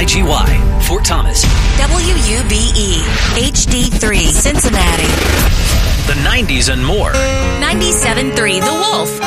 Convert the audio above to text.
WIGY, Fort Thomas. WUBE, HD3, Cincinnati. The 90s and more. 97.3, The Wolf.